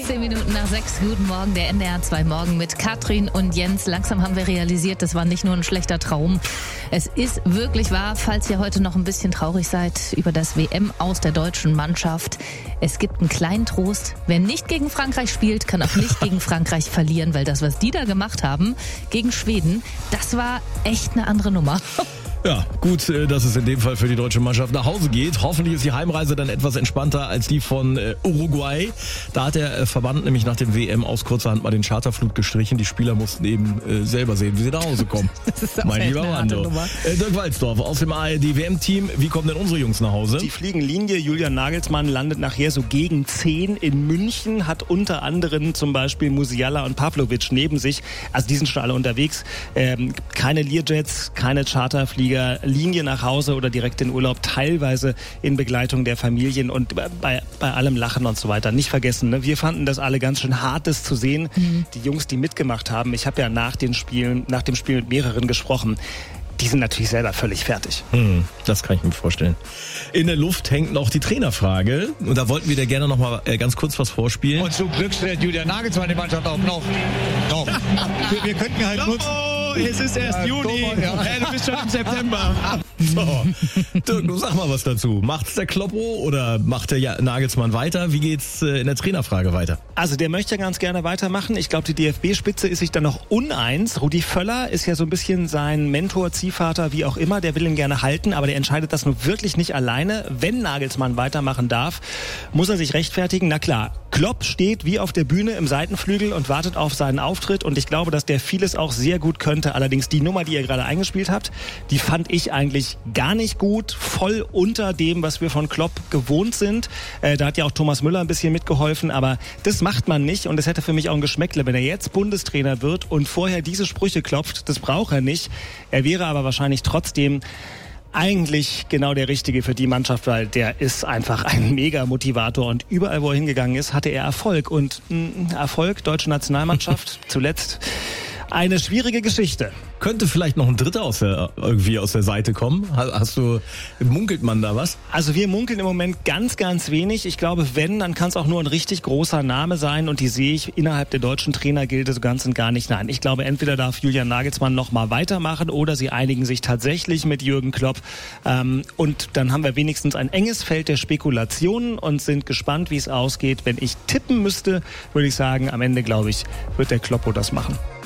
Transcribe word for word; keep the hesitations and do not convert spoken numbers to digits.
Zehn Minuten nach sechs, guten Morgen, der N D R zwei Morgen mit Katrin und Jens. Langsam haben wir realisiert, das war nicht nur ein schlechter Traum. Es ist wirklich wahr, falls ihr heute noch ein bisschen traurig seid über das W M-Aus der deutschen Mannschaft. Es gibt einen kleinen Trost. Wer nicht gegen Frankreich spielt, kann auch nicht gegen Frankreich verlieren, weil das, was die da gemacht haben gegen Schweden, das war echt eine andere Nummer. Ja, gut, dass es in dem Fall für die deutsche Mannschaft nach Hause geht. Hoffentlich ist die Heimreise dann etwas entspannter als die von äh, Uruguay. Da hat der äh, Verband nämlich nach dem W M aus kurzerhand mal den Charterflug gestrichen. Die Spieler mussten eben äh, selber sehen, wie sie nach Hause kommen. Das ist mein lieber Mando. Äh, Dirk Walzdorf aus dem A R D W M-Team. Wie kommen denn unsere Jungs nach Hause? Die fliegen Linie. Julian Nagelsmann landet nachher so gegen zehn in München, hat unter anderem zum Beispiel Musiala und Pavlovic neben sich. Also die sind schon alle unterwegs. Ähm, keine Learjets, keine Charterflieger. Linie nach Hause oder direkt in Urlaub, teilweise in Begleitung der Familien und bei, bei allem Lachen und so weiter. Nicht vergessen, ne? Wir fanden das alle ganz schön hart, das zu sehen. Mhm. Die Jungs, die mitgemacht haben, ich habe ja nach den Spielen, nach dem Spiel mit mehreren gesprochen, die sind natürlich selber völlig fertig. Hm, das kann ich mir vorstellen. In der Luft hängt noch die Trainerfrage. Und da wollten wir dir gerne noch mal äh, ganz kurz was vorspielen. Und zum Glück stellt Julian Nagelsmann die Mannschaft auf. Noch. Noch. Wir, wir könnten halt nur... Oh, es ist erst Juni. Ja. Hey, du bist schon im September. So. Dirk, du sag mal was dazu. Macht's der Kloppo oder macht der Nagelsmann weiter? Wie geht's äh, in der Trainerfrage weiter? Also der möchte ganz gerne weitermachen. Ich glaube, die D F B-Spitze ist sich dann noch uneins. Rudi Völler ist ja so ein bisschen sein Mentor, Ziehvater, wie auch immer. Der will ihn gerne halten, aber der entscheidet das nun wirklich nicht alleine. Wenn Nagelsmann weitermachen darf, muss er sich rechtfertigen. Na klar, Klopp steht wie auf der Bühne im Seitenflügel und wartet auf seinen Auftritt. Und ich glaube, dass der vieles auch sehr gut könnte. Allerdings die Nummer, die ihr gerade eingespielt habt, die fand ich eigentlich gar nicht gut. Voll unter dem, was wir von Klopp gewohnt sind. Äh, da hat ja auch Thomas Müller ein bisschen mitgeholfen. Aber das macht man nicht. Und es hätte für mich auch ein Geschmäckle, wenn er jetzt Bundestrainer wird und vorher diese Sprüche klopft. Das braucht er nicht. Er wäre aber wahrscheinlich trotzdem eigentlich genau der Richtige für die Mannschaft, weil der ist einfach ein Mega-Motivator und überall, wo er hingegangen ist, hatte er Erfolg. Und mh, Erfolg, deutsche Nationalmannschaft, zuletzt eine schwierige Geschichte. Könnte vielleicht noch ein Dritter aus der, irgendwie aus der Seite kommen? Hast du, munkelt man da was? Also wir munkeln im Moment ganz, ganz wenig. Ich glaube, wenn, dann kann es auch nur ein richtig großer Name sein und die sehe ich innerhalb der deutschen Trainergilde so ganz und gar nicht. Nein, ich glaube, entweder darf Julian Nagelsmann noch mal weitermachen oder sie einigen sich tatsächlich mit Jürgen Klopp. Ähm, und dann haben wir wenigstens ein enges Feld der Spekulationen und sind gespannt, wie es ausgeht. Wenn ich tippen müsste, würde ich sagen, am Ende, glaube ich, wird der Kloppo das machen.